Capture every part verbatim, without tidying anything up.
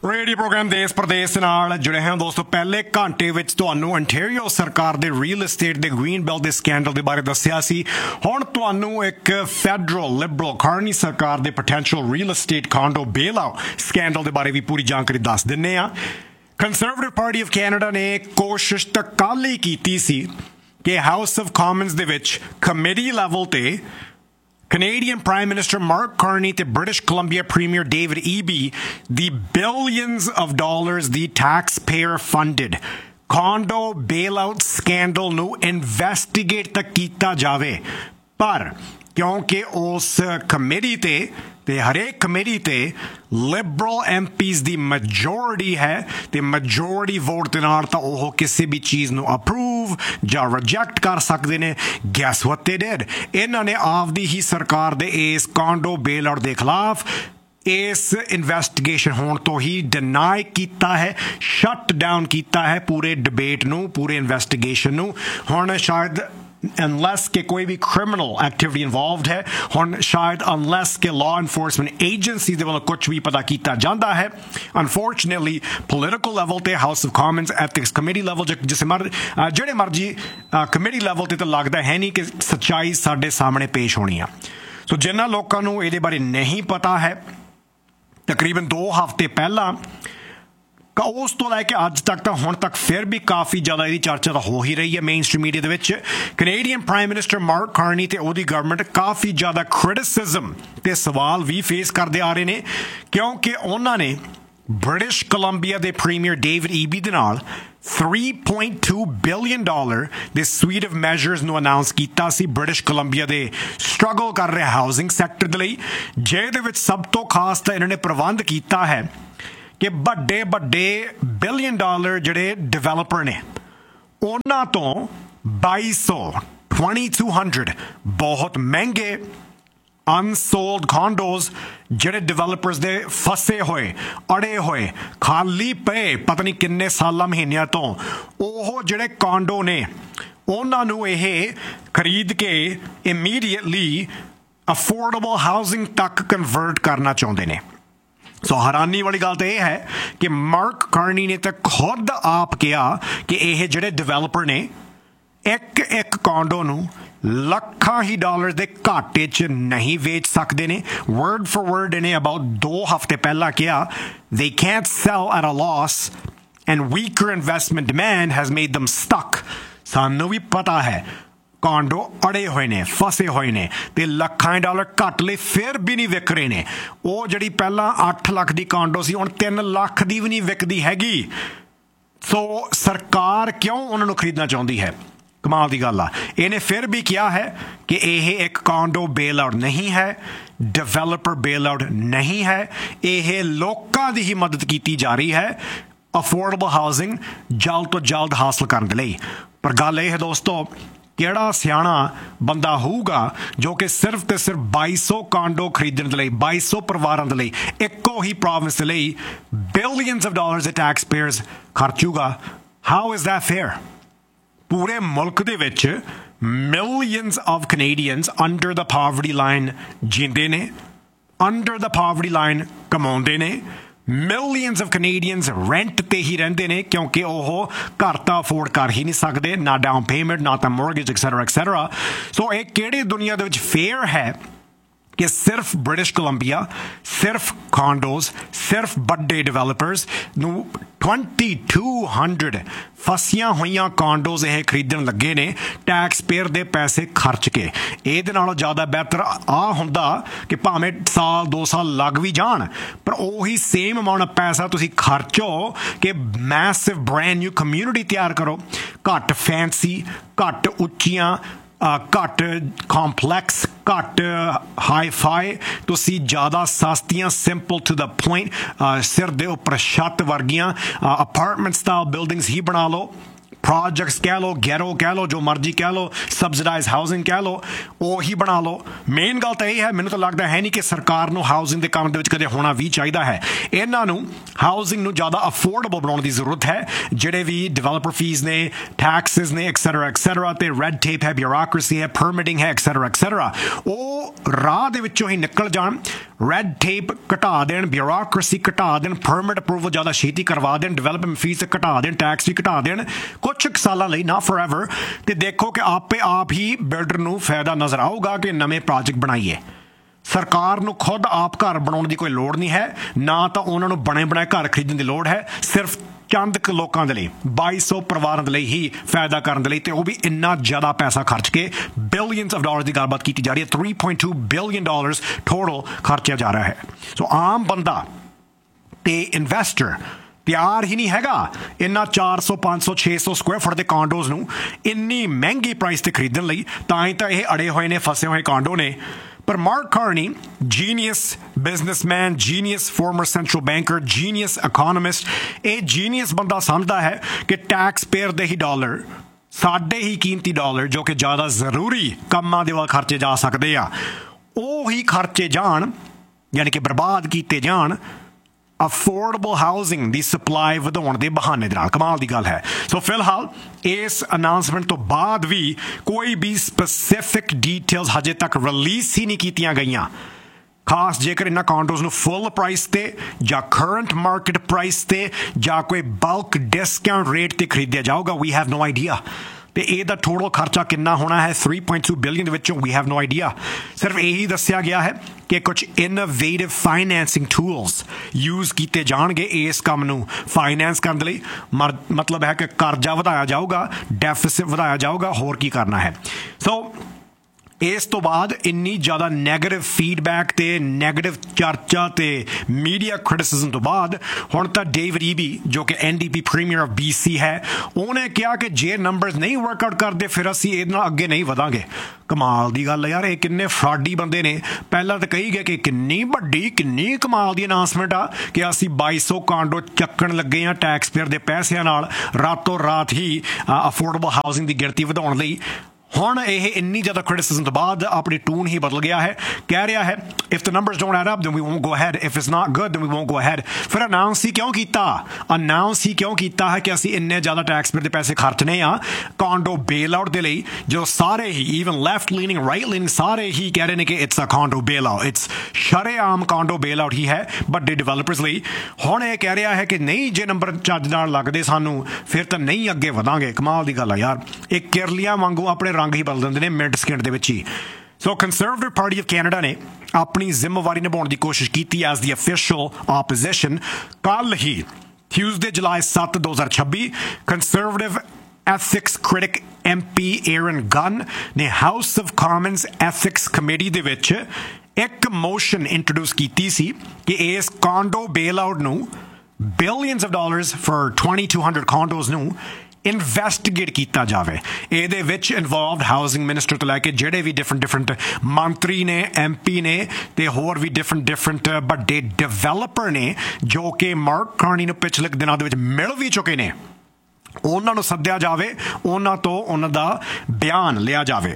Radio programme देश प्रदेश नाल जुड़े हैं दोस्तों। पहले घंटे विच तुहानू ओंटारियो सरकार दे रियल एस्टेट दे ग्रीन बेल्ट दे स्कैंडल दे बारे दस्सिया सी। हुण तुहानू एक फैडरल लिबरल कार्नी सरकार दे potential real estate condor bail out scandal दे बारे भी पूरी जानकारी दस दिन्ने आ। कंजरवेटिव पार्टी ऑफ कैनेडा ने कोशिश तां कल ही कीती सी कि house of Commons they which committee level ते Canadian Prime Minister Mark Carney to British Columbia Premier David Eby the billions of dollars the taxpayer funded condo bailout scandal nu investigate ta kita jave par क्योंकि उस committee ते ते हरेक committee ते liberal M Pease दी मैजोरिटी है ते मैजोरिटी vote दे नाल तां ओह किसी भी चीज़ नू अप्रूव जां रिजेक्ट कर सकदे ने। गैस व्हाट दे डिड, इन्हां ने आपदी ही सरकार दे इस कॉन्डो बेल आउट दे खिलाफ इस इन्वेस्टिगेशन होने तो ही डिनाई किया है, शट डाउन किया है पूरे डिबेट नू, पूरे इन्वेस्टिगेशन नू। हुण शायद unless के कोई भी criminal activity involved है, हुण शायद unless के law enforcement agency दे वालों कुछ भी पता किया जाता है। Unfortunately political level ते House of Commons ethics committee level जिसे मर जेड़े मर्जी committee level ते तो लगता है नहीं कि सच्चाई साडे सामने पेश होनी है। सो जिन्हां लोकां नूं इहदे बारे नहीं पता है, तकरीबन दो हफ्ते पहला उस तो लैके अज तक तो हुण तक फिर भी काफ़ी ज़्यादा इहदी चर्चा तो हो ही रही है मेन स्ट्रीम मीडिया दे विच। Canadian prime minister mark Carney ते उहदी गवर्नमेंट काफ़ी ज़्यादा क्रिटिसिज्म ते सवाल भी फेस करते आ रहे हैं, क्योंकि उन्होंने ब्रिटिश कोलंबिया दे प्रीमियर डेविड ईबी दे नाल three point two billion dollar they sweet of measures नूं अनाउंस कीता सी ब्रिटिश कोलंबिया दे स्ट्रगल कर रहे हाउसिंग सैक्टर दे लई, जिहदे विच सब तो खास तो इन्होंने प्रबंध किया है कि बड़े बड़े बिलियन डॉलर जड़े डिवेलपर ने उन्हां तो बाई सौ ट्वेंटी टू हंड्रड बहुत महंगे अनसोल्ड कॉन्डोज जड़े डिवेलपर्स दे फसे होए अड़े होए खाली पे पता नहीं किन्ने साल महीनों तो ओह जड़े कॉन्डो ने उन्हां नूं इह खरीद के इमीडिएटली अफोर्डेबल हाउसिंग तक कन्वर्ट करना चाहुंदे ने। सो so, हैरानी वाली गल तो यह है कि मार्क कार्नी ने तो खुद आप कहा कि यह जोड़े डिवेलपर ने एक एक कॉन्डो नूं लखां ही डॉलर के घाटे च नहीं बेच सकते ने। वर्ड फॉर वर्ड इन्हें अबाउट दो हफ्ते पहला कहा they can't cell at a loss and weaker investment demand has made them stuck. सानू भी पता है कॉन्डो अड़े हुए ने फसे हुए ने ते लखां डॉलर घट ले फिर भी नहीं विक रहे ने। वो जड़ी पहला अठ लाख की कॉन्डो सी हुण तीन लाख की भी नहीं विकदी हैगी। सो सरकार क्यों उन्होंने खरीदना चाहती है, कमाल की गल आ। इन्हें फिर भी किया है कि यह एक कॉन्डो बेल आउट नहीं है, डिवेलपर बेल आउट नहीं है, यह लोकां दी ही मदद की जा रही है अफोर्डेबल हाउसिंग जल्द तो जल्द हासिल करने के लिए। पर गल यह है दोस्तों, किहड़ा सियाणा बंदा होगा जो कि सिर्फ तो सिर्फ बाई सौ कॉन्डो खरीदने के लिए बाई सौ परिवारों के लिए एको ही प्रोविंस के लिए billions of dollars tax payers खर्चूगा। How is that fair? पूरे मुल्क दे विच millions of Canadians under the poverty line जींदे ने, अंडर द पॉवर्टी लाइन कमाउंदे ने। मिलियंस ऑफ कनेडियंस रेंट ते ही रहंदे ने क्योंकि ओह घर तां अफोर्ड कर ही नहीं सकते, ना डाउन पेमेंट ना तां मॉर्गेज एक्सेट्रा एक्सेट्रा। सो एक किहड़ी दुनिया दे विच फेयर है कि सिर्फ ब्रिटिश कोलंबिया, सिर्फ कॉन्डोज, सिर्फ बड़े डिवेलपर्स नूं ट्वेंटी टू हंड्रड फसियां हुई कॉन्डोज यह खरीदण लगे ने टैक्स पेयर दे पैसे खर्च के। ਇਹਦੇ ਨਾਲੋਂ ज़्यादा बेहतर आ ਹੁੰਦਾ कि भावें साल दो साल लग भी जान पर ਉਹੀ सेम अमाउंट ऑफ पैसा तुसी खर्चो कि मैसिव ब्रांड न्यू कम्यूनिटी तैयार करो, घट फैंसी, घट उच्चियां, घट कॉम्पलैक्स, घट हाई फाई, तुसी ज़्यादा सस्तियां सिंपल टू द पॉइंट सिर दे उपर छत वर्गियां अपार्टमेंट स्टाइल बिल्डिंग्स ही बना लो। ਪ੍ਰੋਜੈਕਟਸ ਕਹਿ ਲਓ, ਗੈਰੋ ਕਹਿ ਲਓ, ਜੋ ਮਰਜ਼ੀ ਕਹਿ ਲਓ, ਸਬਸਿਡਾਈਜ਼ ਹਾਊਸਿੰਗ ਕਹਿ ਲਓ, ਉਹੀ ਬਣਾ ਲਓ। ਮੇਨ ਗੱਲ ਤਾਂ ਇਹ ਹੈ, ਮੈਨੂੰ ਤਾਂ ਲੱਗਦਾ ਹੈ ਨਹੀਂ ਕਿ ਸਰਕਾਰ ਨੂੰ ਹਾਊਸਿੰਗ ਦੇ ਕੰਮ ਦੇ ਵਿੱਚ ਕਦੇ ਹੋਣਾ ਵੀ ਚਾਹੀਦਾ ਹੈ। ਇਹਨਾਂ ਨੂੰ ਹਾਊਸਿੰਗ ਨੂੰ ਜ਼ਿਆਦਾ ਅਫੋਰਡੇਬਲ ਬਣਾਉਣ ਦੀ ਜ਼ਰੂਰਤ ਹੈ। ਜਿਹੜੇ ਵੀ ਡਿਵੈਲਪਰ ਫੀਸ ਨੇ, ਟੈਕਸਿਸ ਨੇ, ਐਕਸੈਟਰਾ ਐਕਸੈਟਰਾ, ਤੇ ਰੈਡ ਟੇਪ ਹੈ, ਬਿਊਰੋਕ੍ਰੇਸੀ ਹੈ, ਪਰਮਿਟਿੰਗ ਹੈ, ਐਕਸੈਟਰਾ ਐਕਸੈਟਰਾ, ਉਹ ਰਾਹ ਦੇ ਵਿੱਚੋਂ ਹੀ ਨਿਕਲ ਜਾਣ। ਰੈਡ ਟੇਪ ਘਟਾ ਦੇਣ, ਬਿਊਰੋਕ੍ਰੇਸੀ ਘਟਾ ਦੇਣ, ਪਰਮਿਟ ਅਪਰੂਵਲ ਜ਼ਿਆਦਾ ਛੇਤੀ ਕਰਵਾ ਦੇਣ, ਡਿਵੈਲਪਮੈਂਟ ਫੀਸ ਘਟਾ ਦੇਣ, ਟੈਕਸ ਵੀ ਘਟਾ ਦੇਣ ਕੁਛ ਕੁ ਸਾਲਾਂ ਲਈ, ਨਾ ਫੋਰ ਐਵਰ। ਤੇ ਦੇਖੋ ਕਿ ਆਪੇ ਆਪ ਹੀ ਬਿਲਡਰ ਨੂੰ ਫਾਇਦਾ ਨਜ਼ਰ ਆਊਗਾ ਕਿ ਨਵੇਂ ਪ੍ਰੋਜੈਕਟ ਬਣਾਈਏ। ਸਰਕਾਰ ਨੂੰ ਖੁਦ ਆਪ ਘਰ ਬਣਾਉਣ ਦੀ ਕੋਈ ਲੋੜ ਨਹੀਂ ਹੈ, ਨਾ ਤਾਂ ਉਹਨਾਂ ਨੂੰ ਬਣੇ ਬਣਾਏ ਘਰ ਖਰੀਦਣ ਦੀ ਲੋੜ ਹੈ। ਸਿਰਫ ਚੰਦ ਕੁ ਲੋਕਾਂ ਦੇ ਲਈ, ਬਾਈ ਸੌ ਪਰਿਵਾਰਾਂ ਦੇ ਲਈ ਹੀ ਫਾਇਦਾ ਕਰਨ ਦੇ ਲਈ, ਤੇ ਉਹ ਵੀ ਇੰਨਾ ਜ਼ਿਆਦਾ ਪੈਸਾ ਖਰਚ ਕੇ ਬਿਲੀਅਨਸ ਆਫ ਡਾਲਰ ਦੀ ਗੱਲਬਾਤ ਕੀਤੀ ਜਾ ਰਹੀ ਹੈ। Three point to billion dollars total ਖਰਚਿਆ ਜਾ ਰਿਹਾ ਹੈ। ਸੋ ਆਮ ਬੰਦਾ ਤੇ ਇਨਵੈਸਟਰ ਤਿਆਰ ਹੀ ਨਹੀਂ ਹੈਗਾ ਇੰਨਾ ਚਾਰ ਸੌ, ਪੰਜ ਸੌ, ਛੇ ਸੌ ਸਕੁਆਇਰ ਫੁੱਟ ਦੇ ਕਾਂਡੋਜ਼ ਨੂੰ ਇੰਨੀ ਮਹਿੰਗੀ ਪ੍ਰਾਈਸ ਤੇ ਖਰੀਦਣ ਲਈ। ਤਾਂ ਹੀ ਤਾਂ ਇਹ ਅੜੇ ਹੋਏ ਨੇ, ਫਸੇ ਹੋਏ ਕਾਂਡੋ ਨੇ। ਪਰ mark Carney, genius businessman, genius farmer central banker, genius ਇਕੋਨੋਮਿਸਟ, ਇਹ ਜੀਨੀਅਸ ਬੰਦਾ ਸਮਝਦਾ ਹੈ ਕਿ ਟੈਕਸ ਪੇਅਰ ਦੇ ਹੀ ਡਾਲਰ, ਸਾਡੇ ਹੀ ਕੀਮਤੀ ਡਾਲਰ ਜੋ ਕਿ ਜ਼ਿਆਦਾ ਜ਼ਰੂਰੀ ਕੰਮਾਂ ਦੇ ਵੱਲ ਖਰਚੇ ਜਾ ਸਕਦੇ ਆ, ਉਹ ਹੀ ਖਰਚੇ ਜਾਣ, ਯਾਨੀ ਕਿ ਬਰਬਾਦ ਕੀਤੇ ਜਾਣ ਅਫੋਰਡੇਬਲ ਹਾਊਸਿੰਗ ਦੀ ਸਪਲਾਈ ਵਧਾਉਣ ਦੇ ਬਹਾਨੇ ਦੇ ਨਾਲ। ਕਮਾਲ ਦੀ ਗੱਲ ਹੈ। ਸੋ ਫਿਲਹਾਲ ਇਸ ਅਨਾਊਂਸਮੈਂਟ ਤੋਂ ਬਾਅਦ ਵੀ ਕੋਈ ਵੀ ਸਪੈਸੀਫਿਕ ਡੀਟੇਲਸ ਹਜੇ ਤੱਕ ਰਿਲੀਜ਼ ਹੀ ਨਹੀਂ ਕੀਤੀਆਂ ਗਈਆਂ। ਖਾਸ ਜੇਕਰ ਇਹਨਾਂ ਕਾਂਡੋਜ਼ ਨੂੰ ਫੁੱਲ ਪ੍ਰਾਈਸ ਤੇ ਜਾਂ ਕਰੰਟ ਮਾਰਕੀਟ ਪ੍ਰਾਈਸ ਤੇ ਜਾਂ ਕੋਈ ਬਲਕ ਡਿਸਕਾਊਂਟ ਰੇਟ ਤੇ ਖਰੀਦਿਆ ਜਾਊਗਾ, ਵੀ ਹੈਵ ਨੋ ਆਈਡੀਆ। ਤੇ ਇਹਦਾ ਟੋਟਲ ਖਰਚਾ ਕਿੰਨਾ ਹੋਣਾ ਹੈ ਥ੍ਰੀ ਪੁਆਇੰਟ ਟੂ ਬਿਲੀਅਨ ਦੇ ਵਿੱਚੋਂ, ਵੀ ਹੈਵ ਨੋ ਆਈਡੀਆ। ਸਿਰਫ ਇਹੀ ਦੱਸਿਆ ਗਿਆ ਹੈ ਕਿ ਕੁਝ ਇਨੋਵੇਟਿਵ ਫਾਈਨੈਂਸਿੰਗ ਟੂਲਸ ਯੂਜ਼ ਕੀਤੇ ਜਾਣਗੇ ਇਸ ਕੰਮ ਨੂੰ ਫਾਈਨੈਂਸ ਕਰਨ ਦੇ ਲਈ। ਮਤਲਬ ਹੈ ਕਿ ਕਰਜ਼ਾ ਵਧਾਇਆ ਜਾਊਗਾ, ਡੈਫਿਸਿਟ ਵਧਾਇਆ ਜਾਊਗਾ, ਹੋਰ ਕੀ ਕਰਨਾ ਹੈ। ਸੋ ਇਸ ਤੋਂ ਬਾਅਦ ਇੰਨੀ ਜ਼ਿਆਦਾ ਨੈਗੇਟਿਵ ਫੀਡਬੈਕ ਤੇ ਨੈਗੇਟਿਵ ਚਰਚਾ ਤੇ ਮੀਡੀਆ ਕ੍ਰਿਟਿਸਿਜ਼ਮ ਤੋਂ ਬਾਅਦ ਹੁਣ ਤਾਂ ਡੇਵਿਡ ਈਬੀ, ਜੋ ਕਿ N D P premier of B C ਹੈ, ਉਹਨੇ ਕਿਹਾ ਕਿ ਜੇ ਨੰਬਰਸ ਨਹੀਂ ਵਰਕਆਊਟ ਕਰਦੇ ਫਿਰ ਅਸੀਂ ਇਹਦੇ ਨਾਲ ਅੱਗੇ ਨਹੀਂ ਵਧਾਂਗੇ। ਕਮਾਲ ਦੀ ਗੱਲ ਹੈ ਯਾਰ, ਇਹ ਕਿੰਨੇ ਫਰਾਡੀ ਬੰਦੇ ਨੇ। ਪਹਿਲਾਂ ਤਾਂ ਕਹੀ ਗਏ ਕਿ ਕਿੰਨੀ ਵੱਡੀ, ਕਿੰਨੀ ਕਮਾਲ ਦੀ ਅਨਾਊਂਸਮੈਂਟ ਆ ਕਿ ਅਸੀਂ ਬਾਈ ਸੌ ਕਾਂਡੋ ਚੱਕਣ ਲੱਗੇ ਹਾਂ ਟੈਕਸ ਪੇਅਰ ਦੇ ਪੈਸਿਆਂ ਨਾਲ, ਰਾਤੋਂ ਰਾਤ ਹੀ ਅਫੋਰਡੇਬਲ ਹਾਊਸਿੰਗ ਦੀ ਗਿਣਤੀ ਵਧਾਉਣ ਲਈ। ਹੁਣ ਇਹ ਇੰਨੀ ਜ਼ਿਆਦਾ ਕ੍ਰਿਟਿਸਿਜ਼ਮ ਤੋਂ ਬਾਅਦ ਆਪਣੀ ਟੂਨ ਹੀ ਬਦਲ ਗਿਆ ਹੈ। ਕਹਿ ਰਿਹਾ ਹੈ if the numbers don't add up then we won't go ahead, if it's not good then we won't go ahead. ਫਿਰ ਅਨਾਊਂਸ ਹੀ ਕਿਉਂ ਕੀਤਾ? ਅਨਾਊਂਸ ਹੀ ਕਿਉਂ ਕੀਤਾ ਹੈ ਕਿ ਅਸੀਂ ਇੰਨੇ ਜ਼ਿਆਦਾ ਟੈਕਸ ਪੇਅਰ ਦੇ ਪੈਸੇ ਖਰਚਣੇ ਆ ਕਾਂਡੋ ਬੇਲ ਆਊਟ ਦੇ ਲਈ, ਜੋ ਸਾਰੇ ਹੀ even left leaning, right leaning, ਸਾਰੇ ਹੀ ਕਹਿ ਰਹੇ ਨੇ ਕਿ it's a ਕਾਂਡੋ bail out, it's ਸ਼ਰੇਆਮ ਕਾਂਡੋ ਬੇਲ ਆਊਟ ਹੀ ਹੈ ਵੱਡੇ ਡਿਵੈਲਪਰਸ ਲਈ। ਹੁਣ ਇਹ ਕਹਿ ਰਿਹਾ ਹੈ ਕਿ ਨਹੀਂ, ਜੇ ਨੰਬਰ ਚੱਜ ਨਾਲ ਲੱਗਦੇ ਸਾਨੂੰ ਫਿਰ ਤਾਂ ਨਹੀਂ ਅੱਗੇ ਵਧਾਂਗੇ। ਕਮਾਲ ਦੀ ਗੱਲ ਆ ਯਾਰ, ਇਹ ਕਿਰਲੀਆਂ ਵਾਂਗੂ ਆਪਣੇ ਰੰਗ ਹੀ ਬਦਲ ਦਿੰਦੇ ਨੇ ਮਿੰਟ ਸਕਿੰਟ ਦੇ ਵਿੱਚ ਹੀ। ਸੋ ਕੰਜ਼ਰਵੇਟਿਵ ਪਾਰਟੀ ਆਫ ਕੈਨੇਡਾ ਨੇ ਆਪਣੀ ਜ਼ਿੰਮੇਵਾਰੀ ਨਿਭਾਉਣ ਦੀ ਕੋਸ਼ਿਸ਼ ਕੀਤੀ ਐਜ਼ ਦੀ ਅਫੀਸ਼ੀਅਲ ਆਪੋਜੀਸ਼ਨ। ਕੱਲ ਹੀ ਟਿਊਜ਼ਡੇ ਜੁਲਾਈ ਸੱਤ ਦੋ ਹਜ਼ਾਰ ਛੱਬੀ conservative ethics critic M P ਏਰਨ gun ਨੇ house of Commons ethics committee ਦੇ ਵਿੱਚ ਇੱਕ ਮੋਸ਼ਨ ਇੰਟਰੋਡਿਊਸ ਕੀਤੀ ਸੀ ਕਿ ਇਸ ਕਾਂਡੋ ਬੇਲ ਆਊਟ ਨੂੰ, billions of dollars for twenty two hundred ਕਾਂਡੋਜ਼ ਨੂੰ ਇਨਵੈਸਟੀਗੇਟ ਕੀਤਾ ਜਾਵੇ। ਇਹਦੇ ਵਿੱਚ ਇਨਵੋਲਵਡ ਹਾਊਸਿੰਗ ਮਿਨਿਸਟਰ ਤੋਂ ਲੈ ਕੇ ਜਿਹੜੇ ਵੀ ਡਿਫਰੈਂਟ ਡਿਫਰੈਂਟ ਮੰਤਰੀ ਨੇ, ਐਮ ਪੀ ਨੇ, ਤੇ ਹੋਰ ਵੀ ਡਿਫਰੈਂਟ ਡਿਫਰੈਂਟ ਵੱਡੇ ਡਿਵੈਲਪਰ ਨੇ ਜੋ ਕਿ ਮਾਰਕ ਕਾਰਨੀ ਨੂੰ ਪਿਛਲੇ ਦਿਨਾਂ ਦੇ ਵਿੱਚ ਮਿਲ ਵੀ ਚੁੱਕੇ ਨੇ, ਉਹਨਾਂ ਨੂੰ ਸੱਦਿਆ ਜਾਵੇ, ਉਹਨਾਂ ਤੋਂ ਉਹਨਾਂ ਦਾ ਬਿਆਨ ਲਿਆ ਜਾਵੇ।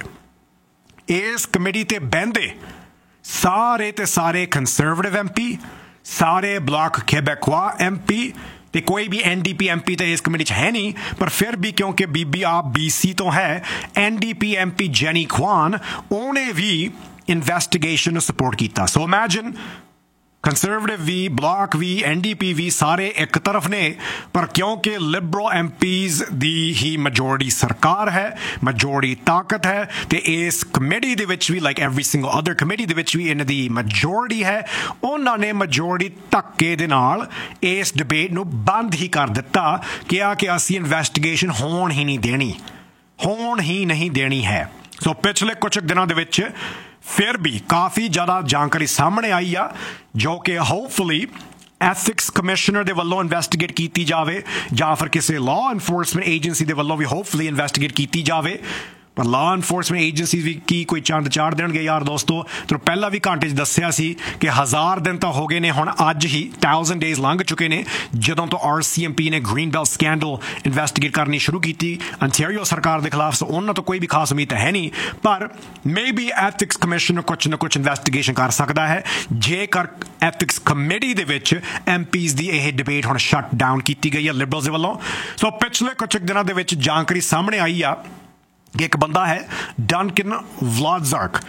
ਇਸ ਕਮੇਟੀ ਤੇ ਬਹਿੰਦੇ ਸਾਰੇ ਤੇ ਸਾਰੇ ਕੰਜ਼ਰਵੇਟਿਵ ਐਮ ਪੀ, ਸਾਰੇ ਬਲਾਕ québécois ਐਮ ਪੀ, ਤੇ ਕੋਈ ਵੀ N D P M P ਤਾਂ ਇਸ ਕਮੇਟੀ 'ਚ ਹੈ ਨਹੀਂ, ਪਰ ਫਿਰ ਵੀ ਕਿਉਂਕਿ ਬੀਬੀ ਆਪ ਬੀ ਸੀ ਤੋਂ ਹੈ, N D P M P ਜੈਨੀ ਖਵਾਨ, ਉਹਨੇ ਵੀ ਇਨਵੈਸਟੀਗੇਸ਼ਨ ਨੂੰ ਸਪੋਰਟ ਕੀਤਾ। ਸੋ ਇਮੈਜਿਨ ਕੰਜ਼ਰਵੇਟਿਵ ਵੀ, ਬਲਾਕ ਵੀ, ਐਨ ਡੀ ਪੀ ਵੀ ਸਾਰੇ ਇੱਕ ਤਰਫ ਨੇ, ਪਰ ਕਿਉਂਕਿ ਲਿਬਰਲ ਐਮ ਪੀਜ਼ ਦੀ ਹੀ ਮੈਜੋਰਟੀ ਸਰਕਾਰ ਹੈ, ਮੈਜੋਰਟੀ ਤਾਕਤ ਹੈ, ਤੇ ਇਸ ਕਮੇਟੀ ਦੇ ਵਿੱਚ ਵੀ like every single other committee ਦੇ ਵਿੱਚ ਵੀ ਇਹਨਾਂ ਦੀ ਮੈਜੋਰਟੀ ਹੈ। ਉਹਨਾਂ ਨੇ ਮੈਜੋਰਟੀ ਧੱਕੇ ਦੇ ਨਾਲ ਇਸ ਡਿਬੇਟ ਨੂੰ ਬੰਦ ਹੀ ਕਰ ਦਿੱਤਾ, ਕਿਹਾ ਕਿ ਅਸੀਂ ਇਨਵੈਸਟੀਗੇਸ਼ਨ ਹੋਣ ਹੀ ਨਹੀਂ ਦੇਣੀ, ਹੋਣ ਹੀ ਨਹੀਂ ਦੇਣੀ ਹੈ। ਸੋ ਪਿਛਲੇ ਕੁਝ ਦਿਨਾਂ ਦੇ ਵਿੱਚ ਫਿਰ ਵੀ ਕਾਫੀ ਜ਼ਿਆਦਾ ਜਾਣਕਾਰੀ ਸਾਹਮਣੇ ਆਈ ਆ, ਜੋ ਕਿ ਹੋਪਫੁਲੀ ਐਥਿਕਸ ਕਮਿਸ਼ਨਰ ਦੇ ਵੱਲੋਂ ਇਨਵੈਸਟੀਗੇਟ ਕੀਤੀ ਜਾਵੇ ਜਾਂ ਫਿਰ ਕਿਸੇ ਲਾਅ ਇਨਫੋਰਸਮੈਂਟ ਏਜੰਸੀ ਦੇ ਵੱਲੋਂ ਵੀ ਹੋਪਫੁਲੀ ਇਨਵੈਸਟੀਗੇਟ ਕੀਤੀ ਜਾਵੇ। ਪਰ ਲਾਅ ਇਨਫੋਰਸਮੈਂਟ ਏਜੰਸੀਜ਼ ਵੀ ਕੀ ਕੋਈ ਚੰਦ ਚਾੜ ਦੇਣਗੇ ਯਾਰ ਦੋਸਤੋ। ਤੁਹਾਨੂੰ ਪਹਿਲਾਂ ਵੀ ਘੰਟੇ 'ਚ ਦੱਸਿਆ ਸੀ ਕਿ ਹਜ਼ਾਰ ਦਿਨ ਤਾਂ ਹੋ ਗਏ ਨੇ, ਹੁਣ ਅੱਜ ਹੀ ਥਾਊਜ਼ੈਂਡ ਡੇਜ਼ ਲੰਘ ਚੁੱਕੇ ਨੇ ਜਦੋਂ ਤੋਂ ਆਰ ਸੀ ਐਮ ਪੀ ਨੇ ਗ੍ਰੀਨ ਬੈਲਟ ਸਕੈਂਡਲ ਇਨਵੈਸਟੀਗੇਟ ਕਰਨੀ ਸ਼ੁਰੂ ਕੀਤੀ ਅੰਟੈਰੀਓ ਸਰਕਾਰ ਦੇ ਖਿਲਾਫ। ਸੋ ਉਹਨਾਂ ਤੋਂ ਕੋਈ ਵੀ ਖਾਸ ਉਮੀਦ ਹੈ ਨਹੀਂ, ਪਰ ਮੇ ਬੀ ਐਥਿਕਸ ਕਮਿਸ਼ਨ ਕੁਛ ਨਾ ਕੁਛ ਇਨਵੈਸਟੀਗੇਸ਼ਨ ਕਰ ਸਕਦਾ ਹੈ ਜੇਕਰ ਐਥਿਕਸ ਕਮੇਟੀ ਦੇ ਵਿੱਚ ਐਮ ਪੀਜ਼ ਦੀ ਇਹ ਡਿਬੇਟ ਹੁਣ ਸ਼ਟ ਡਾਊਨ ਕੀਤੀ ਗਈ ਹੈ ਲਿਬਰਲਸ ਦੇ ਵੱਲੋਂ। ਸੋ ਪਿਛਲੇ ਕੁਝ ਦਿਨਾਂ ਦੇ ਵਿੱਚ ਜਾਣਕਾਰੀ ਸਾਹਮਣੇ ਆਈ ਆ ਕਿ ਇੱਕ ਬੰਦਾ ਹੈ ਡਨਕਨ ਵਲਾਡਜ਼ਰਕ,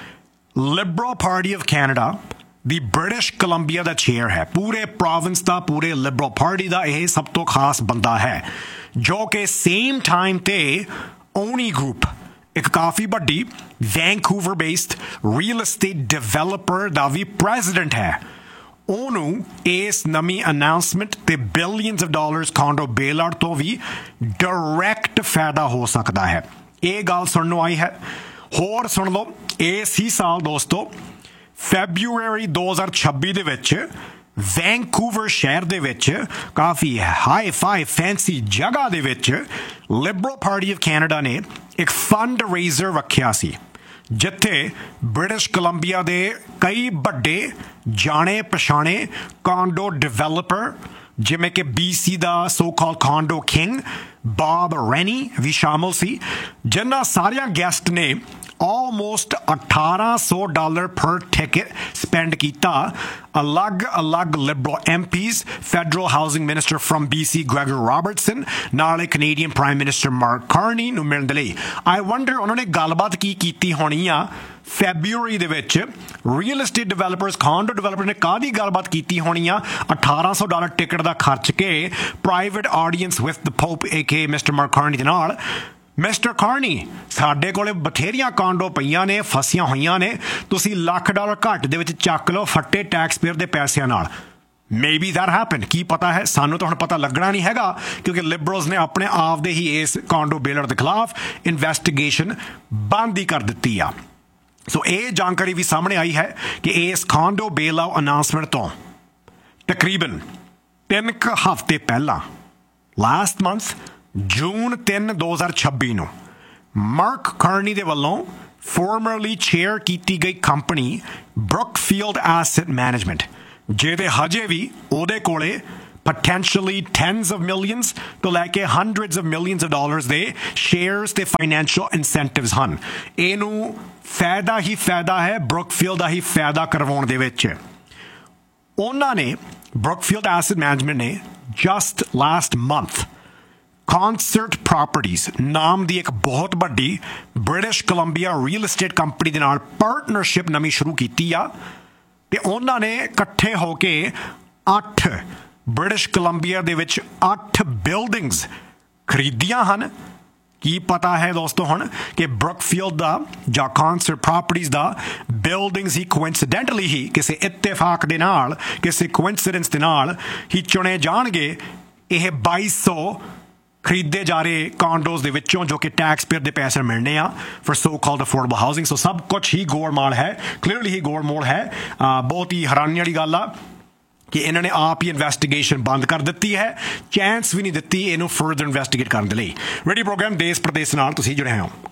Liberal party of Canada the British Columbia the chair ਹੈ। ਪੂਰੇ ਪ੍ਰੋਵਿੰਸ ਦਾ, ਪੂਰੇ ਲਿਬਰਲ ਪਾਰਟੀ ਦਾ ਇਹ ਸਭ ਤੋਂ ਖਾਸ ਬੰਦਾ ਹੈ, ਜੋ ਕਿ ਸੇਮ ਟਾਈਮ ਤੇ ਓਨੀ ਗਰੁੱਪ, ਇੱਕ ਕਾਫੀ ਵੱਡੀ Vancouver based real estate developer ਦਾ ਵੀ ਪ੍ਰੈਜ਼ੀਡੈਂਟ ਹੈ। ਉਹਨੂੰ ਇਸ ਨਵੀਂ ਅਨਾਉਂਸਮੈਂਟ ਤੇ billions of dollars ਕਾਂਡੋ bail out ਤੋਂ ਵੀ ਡਾਇਰੈਕਟ ਫਾਇਦਾ ਹੋ ਸਕਦਾ ਹੈ। ਇਹ ਗੱਲ ਸੁਣਨ ਨੂੰ ਆਈ ਹੈ। ਹੋਰ ਸੁਣ ਲਓ, ਇਸ ਹੀ ਸਾਲ ਦੋਸਤੋ ਫੈਬਰੂਅਰੀ ਦੋ ਹਜ਼ਾਰ ਛੱਬੀ ਦੇ ਵਿੱਚ ਵੈਂਕੂਵਰ ਸ਼ਹਿਰ ਦੇ ਵਿੱਚ ਕਾਫੀ ਹਾਈ ਫਾਈ ਫੈਂਸੀ ਜਗ੍ਹਾ ਦੇ ਵਿੱਚ ਲਿਬਰਲ ਪਾਰਟੀ ਆਫ ਕੈਨੇਡਾ ਨੇ ਇੱਕ ਫੰਡ ਰੇਜ਼ਰ ਰੱਖਿਆ ਸੀ, ਜਿੱਥੇ ਬ੍ਰਿਟਿਸ਼ ਕੋਲੰਬੀਆ ਦੇ ਕਈ ਵੱਡੇ ਜਾਣੇ ਪਛਾਣੇ ਕਾਂਡੋ ਡਿਵੈਲਪਰ ਜਿਵੇਂ ਕਿ ਬੀ ਸੀ ਦਾ ਸੋ ਕਾਲ ਕਾਂਡੋ ਕਿੰਗ ਬਾਬ ਰੈਨੀ ਵੀ ਸ਼ਾਮਲ ਸੀ, ਜਿਨ੍ਹਾਂ ਸਾਰਿਆਂ ਗੈਸਟ ਨੇ ਆਲਮੋਸਟ ਅਠਾਰਾਂ ਸੌ ਡਾਲਰ ਪਰ ਟਿਕਟ ਸਪੈਂਡ ਕੀਤਾ ਅਲੱਗ-ਅਲੱਗ Liberal M peas, federal housing minister firm B C ਗ੍ਰੈਗਰ ਰਾਬਰਟਸਨ, ਨਾਲੇ Canadian prime minister mark Carney ਨੂੰ ਮਿਲਣ ਦੇ ਲਈ। ਆਈ ਵੰਡਰ ਉਹਨਾਂ ਨੇ ਗੱਲਬਾਤ ਕੀ ਕੀਤੀ ਹੋਣੀ ਆ ਫੈਬਰੂਅਰੀ ਦੇ ਵਿੱਚ। ਰੀਅਲ ਅਸਟੇਟ ਡਿਵੈਲਪਰਸ, ਕਾਂਡੋ ਡਿਵੈਲਪਰ ਨੇ ਕਾਹਦੀ ਗੱਲਬਾਤ ਕੀਤੀ ਹੋਣੀ ਆ ਅਠਾਰਾਂ ਸੌ ਡਾਲਰ ਟਿਕਟ ਦਾ ਖਰਚ ਕੇ private audience with the pop A K mister mark Carney ਦੇ ਨਾਲ। ਮਿਸਟਰ ਕਾਰਨੀ, ਸਾਡੇ ਕੋਲੇ ਬਥੇਰੀਆਂ ਕਾਂਡੋ ਪਈਆਂ ਨੇ, ਫਸੀਆਂ ਹੋਈਆਂ ਨੇ, ਤੁਸੀਂ ਲੱਖ ਡਾਲਰ ਘੱਟ ਦੇ ਵਿੱਚ ਚੱਕ ਲਓ ਫੱਟੇ ਟੈਕਸ ਪੇਅਰ ਦੇ ਪੈਸਿਆਂ ਨਾਲ। ਮੇ ਬੀ ਦੈਟ ਹੈਪਨ, ਕੀ ਪਤਾ ਹੈ, ਸਾਨੂੰ ਤਾਂ ਹੁਣ ਪਤਾ ਲੱਗਣਾ ਨਹੀਂ ਹੈਗਾ ਕਿਉਂਕਿ ਲਿਬਰਲਸ ਨੇ ਆਪਣੇ ਆਪ ਦੇ ਹੀ ਇਸ ਕਾਂਡੋ ਬੇਲਰ ਦੇ ਖਿਲਾਫ ਇਨਵੈਸਟੀਗੇਸ਼ਨ ਬੰਦ ਹੀ ਕਰ ਦਿੱਤੀ ਆ। ਸੋ ਇਹ ਜਾਣਕਾਰੀ ਵੀ ਸਾਹਮਣੇ ਆਈ ਹੈ ਕਿ ਇਸ ਕਾਂਡੋ ਬੇਲ ਆਊਟ ਅਨਾਉਂਸਮੈਂਟ ਤੋਂ ਤਕਰੀਬਨ ਤਿੰਨ ਕੁ ਹਫ਼ਤੇ ਪਹਿਲਾਂ ਲਾਸਟ ਮੰਥ ਜੂਨ ਤਿੰਨ ਦੋ ਹਜ਼ਾਰ ਛੱਬੀ ਨੂੰ ਮਾਰਕ ਕਾਰਨੀ ਦੇ ਵੱਲੋਂ ਫਾਰਮਰਲੀ ਚੇਅਰ ਕੀਤੀ ਗਈ ਕੰਪਨੀ ਬਰੁਕਫੀਲਡ ਐਸੈਟ ਮੈਨੇਜਮੈਂਟ, ਜਿਹਦੇ ਹਜੇ ਵੀ ਉਹਦੇ ਕੋਲੇ potentially tens of millions ਤੋਂ ਲੈ ਕੇ hundreds of millions of dollars ਦੇ shares ਤੇ financial incentives ਹਨ। ਇਹਨੂੰ ਫਾਇਦਾ ਹੀ ਫਾਇਦਾ ਹੈ, ਬਰੁਕਫੀਲਡ ਦਾ ਹੀ ਫਾਇਦਾ ਕਰਵਾਉਣ ਦੇ ਵਿੱਚ। ਉਹਨਾਂ ਨੇ ਬਰੁਕਫੀਲਡ ਐਸੈਟ ਮੈਨੇਜਮੈਂਟ ਨੇ ਜਸਟ ਲਾਸਟ ਮੰਥ ਕੌਨਸਰਟ ਪ੍ਰਾਪਰਟੀਜ਼ ਨਾਮ ਦੀ ਇੱਕ ਬਹੁਤ ਵੱਡੀ British Columbia real estate company ਦੇ ਨਾਲ ਪਾਰਟਨਰਸ਼ਿਪ ਨਵੀਂ ਸ਼ੁਰੂ ਕੀਤੀ ਆ, ਤੇ ਉਹਨਾਂ ਨੇ ਇਕੱਠੇ ਹੋ ਕੇ ਅੱਠ ਬ੍ਰਿਟਿਸ਼ ਕੋਲੰਬੀਆ ਦੇ ਵਿੱਚ ਅੱਠ ਬਿਲਡਿੰਗਸ ਖਰੀਦੀਆਂ ਹਨ। ਕੀ ਪਤਾ ਹੈ ਦੋਸਤੋ ਹੁਣ ਕਿ ਬਰੁਕਫੀਲਡ ਦਾ ਜਾਂ ਕੌਨਸਰਟ ਪ੍ਰਾਪਰਟੀਜ਼ ਦਾ ਬਿਲਡਿੰਗਸ ਹੀ ਕੋਇਨਸੀਡੈਂਟਲੀ ਹੀ ਕਿਸੇ ਇਤਫਾਕ ਦੇ ਨਾਲ, ਕਿਸੇ ਕੋਇਨਸੀਡੈਂਸ ਦੇ ਨਾਲ ਹੀ ਚੁਣੇ ਜਾਣਗੇ ਇਹ ਬਾਈ ਸੌ ਖਰੀਦੇ ਜਾ ਰਹੇ ਕਾਂਡੋਜ਼ ਦੇ ਵਿੱਚੋਂ, ਜੋ ਕਿ ਟੈਕਸ ਪੇਅਰ ਦੇ ਪੈਸੇ ਮਿਲਣੇ ਆ for so called affordable housing. ਸੋ ਸਭ ਕੁਛ ਹੀ ਗੋਲਮਾਲ ਹੈ, ਕਲੀਅਰਲੀ ਹੀ ਗੋਲਮੋਲ ਹੈ। ਬਹੁਤ ਹੀ ਹੈਰਾਨੀ ਵਾਲੀ ਗੱਲ ਆ ਕਿ ਇਹਨਾਂ ਨੇ ਆਪ ਹੀ ਇਨਵੈਸਟੀਗੇਸ਼ਨ ਬੰਦ ਕਰ ਦਿੱਤੀ ਹੈ, ਚਾਂਸ ਵੀ ਨਹੀਂ ਦਿੱਤੀ ਇਹਨੂੰ ਫਰਦਰ ਇਨਵੈਸਟੀਗੇਟ ਕਰਨ ਦੇ ਲਈ। ਰੇਡੀਓ ਪ੍ਰੋਗਰਾਮ ਦੇਸ਼ ਪ੍ਰਦੇਸ਼ ਨਾਲ ਤੁਸੀਂ ਜੁੜੇ ਹੋ।